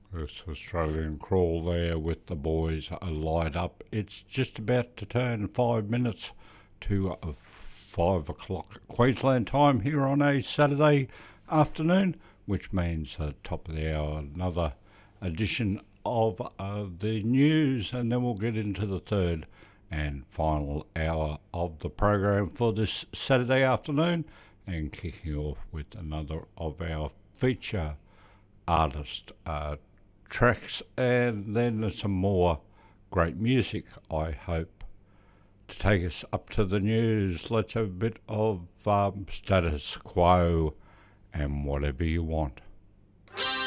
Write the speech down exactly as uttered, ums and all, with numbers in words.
This Australian crawl there with the boys are light up. It's just about to turn five minutes to uh, five o'clock Queensland time here on a Saturday afternoon, which means uh, top of the hour, another edition of uh, the news, and then we'll get into the third and final hour of the program for this Saturday afternoon, and kicking off with another of our feature artist uh, tracks, and then some more great music, I hope, to take us up to the news. Let's have a bit of um, Status Quo and Whatever You Want.